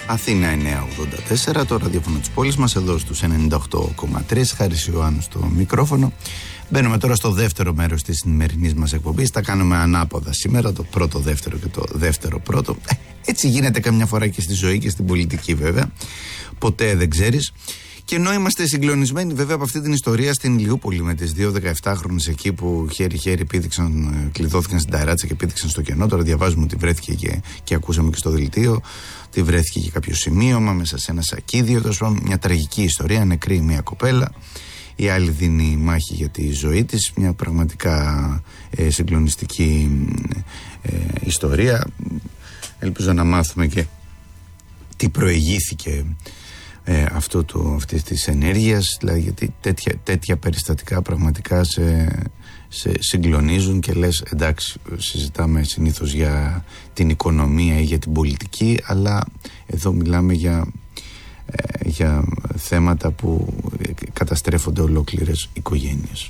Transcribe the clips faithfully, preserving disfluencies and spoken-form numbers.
Αθήνα εννιακόσια ογδόντα τέσσερα, το ραδιόφωνο της πόλης μας, εδώ στους ενενήντα οκτώ κόμμα τρία. Χάρης Ιωάννου στο μικρόφωνο. Μπαίνουμε τώρα στο δεύτερο μέρος της σημερινής μας εκπομπής. Τα κάνουμε ανάποδα σήμερα, το πρώτο δεύτερο και το δεύτερο πρώτο. Ε, έτσι γίνεται καμιά φορά και στη ζωή και στην πολιτική βέβαια. Ποτέ δεν ξέρεις. Και ενώ είμαστε συγκλονισμένοι βέβαια από αυτή την ιστορία στην Ηλιούπολη με τις δύο δεκαεπτάχρονες εκεί που χέρι-χέρι πήδηξαν, κλειδώθηκαν στην ταράτσα και πήδηξαν στο κενό. Τώρα διαβάζουμε ότι βρέθηκε και, και ακούσαμε και στο δελτίο ότι βρέθηκε και κάποιο σημείωμα μέσα σε ένα σακίδιο. Τέλος πάντων, μια τραγική ιστορία. Νεκρή μια κοπέλα. Η άλλη δίνει μάχη για τη ζωή της. Μια πραγματικά ε, συγκλονιστική ε, ιστορία. Ελπίζω να μάθουμε και τι προηγήθηκε Ε, αυτό το, αυτής της ενέργειας, δηλαδή, γιατί τέτοια, τέτοια περιστατικά πραγματικά σε, σε συγκλονίζουν και λες εντάξει, συζητάμε συνήθως για την οικονομία ή για την πολιτική, αλλά εδώ μιλάμε για, ε, για θέματα που καταστρέφονται ολόκληρες οικογένειες.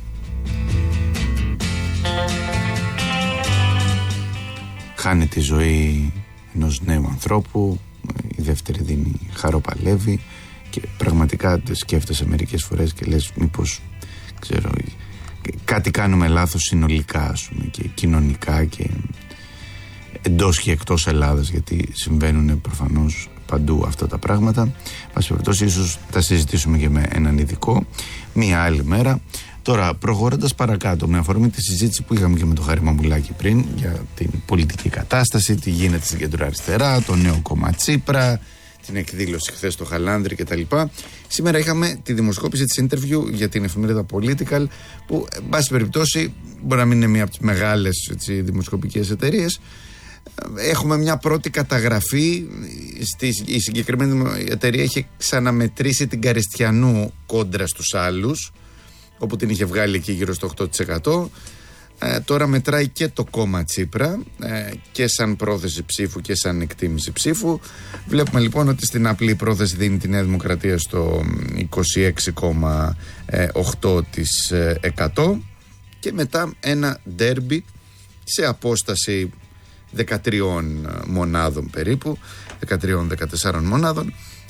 Χάνει τη ζωή ενός νέου ανθρώπου, η δεύτερη δίνει χαροπαλεύει και πραγματικά σκέφτεσαι μερικές φορές και λες μήπως ξέρω κάτι κάνουμε λάθος συνολικά, ας πούμε, και κοινωνικά και εντός και εκτός Ελλάδας, γιατί συμβαίνουν προφανώς παντού αυτά τα πράγματα. Πάση περιπτώσει, ίσως τα συζητήσουμε και με έναν ειδικό μία άλλη μέρα. Τώρα, προχωρώντας παρακάτω, με αφορμή τη συζήτηση που είχαμε και με τον Χάρη Μαμουλάκη πριν για την πολιτική κατάσταση, τι γίνεται στην κεντροαριστερά, το νέο κόμμα Τσίπρα, την εκδήλωση χθες στο Χαλάνδρη κτλ. Σήμερα είχαμε τη δημοσκόπηση της interview για την εφημερίδα Political, που, εν πάση περιπτώσει, μπορεί να μην είναι μία από τις μεγάλες έτσι, δημοσκοπικές εταιρείες. Έχουμε μια πρώτη καταγραφή. Στη, η συγκεκριμένη εταιρεία είχε ξαναμετρήσει την Καριστιανού κόντρα στους άλλους, όπου την είχε βγάλει εκεί γύρω στο οκτώ τοις εκατό. Ε, τώρα μετράει και το κόμμα Τσίπρα, ε, και σαν πρόθεση ψήφου και σαν εκτίμηση ψήφου. Βλέπουμε λοιπόν ότι στην απλή πρόθεση δίνει τη Νέα Δημοκρατία στο είκοσι έξι κόμμα οκτώ τοις εκατό και μετά ένα ντέρμπι σε απόσταση δεκατριών μονάδων περίπου, δεκατρία δεκατέσσερα μονάδων,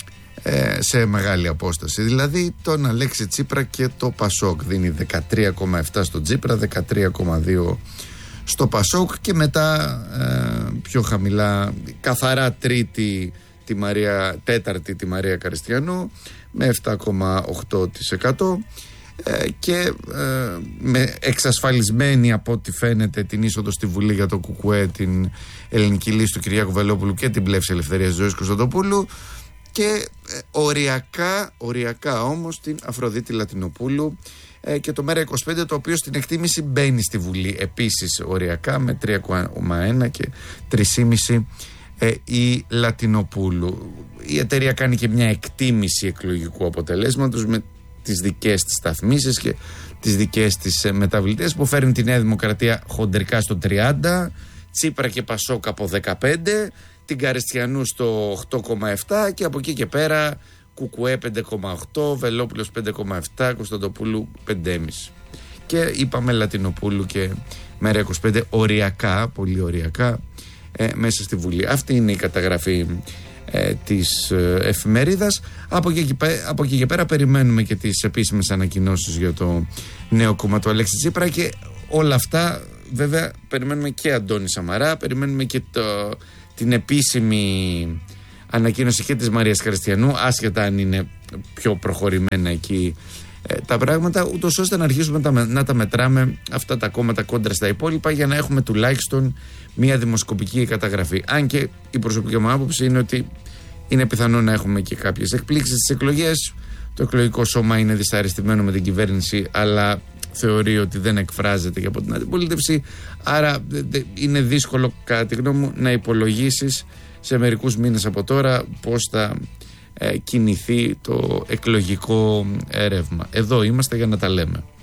σε μεγάλη απόσταση, δηλαδή τον Αλέξη Τσίπρα και το Πασόκ. Δίνει δεκατρία κόμμα επτά στον Τσίπρα, δεκατρία κόμμα δύο στο Πασόκ και μετά ε, πιο χαμηλά, καθαρά τρίτη τη Μαρία, τέταρτη τη Μαρία Καριστιανού με επτά κόμμα οκτώ τοις εκατό ε, και ε, με εξασφαλισμένη από ό,τι φαίνεται την είσοδο στη Βουλή για το ΚΚΕ, την ελληνική λύση του Κυριάκου Βελόπουλου και την πλεύση ελευθερίας Ζωής Κωνσταντοπούλου, και ε, οριακά, οριακά όμως την Αφροδίτη Λατινοπούλου ε, και το Μέρα είκοσι πέντε, το οποίο στην εκτίμηση μπαίνει στη Βουλή επίσης οριακά με τρία κόμμα ένα και τρία κόμμα πέντε ε, η Λατινοπούλου. Η εταιρεία κάνει και μια εκτίμηση εκλογικού αποτελέσματος με τις δικές της σταθμίσεις και τις δικές της ε, μεταβλητές, που φέρνει τη Νέα Δημοκρατία χοντρικά στο τριάντα, Τσίπρα και Πασόκ από δεκαπέντε, την Καριστιανού στο οκτώ κόμμα επτά και από εκεί και πέρα ΚΚΕ πέντε κόμμα οκτώ, Βελόπουλος πέντε κόμμα επτά, Κωνσταντοπούλου πέντε κόμμα πέντε. Και είπαμε Λατινοπούλου και Μέρα είκοσι πέντε οριακά, πολύ οριακά, ε, μέσα στη Βουλή. Αυτή είναι η καταγραφή ε, της ε, εφημερίδας. Από εκεί, από εκεί και πέρα περιμένουμε και τις επίσημες ανακοινώσεις για το νέο κόμμα του Αλέξη Τσίπρα και όλα αυτά βέβαια περιμένουμε και Αντώνη Σαμαρά, περιμένουμε και το, την επίσημη ανακοίνωση και της Μαρίας Καριστιανού, άσχετα αν είναι πιο προχωρημένα εκεί ε, τα πράγματα, ούτως ώστε να αρχίσουμε τα, να τα μετράμε αυτά τα κόμματα κόντρα στα υπόλοιπα, για να έχουμε τουλάχιστον μια δημοσκοπική καταγραφή. Αν και η προσωπική μου άποψη είναι ότι είναι πιθανό να έχουμε και κάποιες εκπλήξεις στις εκλογές. Το εκλογικό σώμα είναι δυσαρεστημένο με την κυβέρνηση, αλλά θεωρεί ότι δεν εκφράζεται και από την αντιπολίτευση. Άρα είναι δύσκολο, κατά τη γνώμη μου, να υπολογίσεις σε μερικούς μήνες από τώρα πώς θα ε, κινηθεί το εκλογικό ρεύμα. Εδώ είμαστε για να τα λέμε.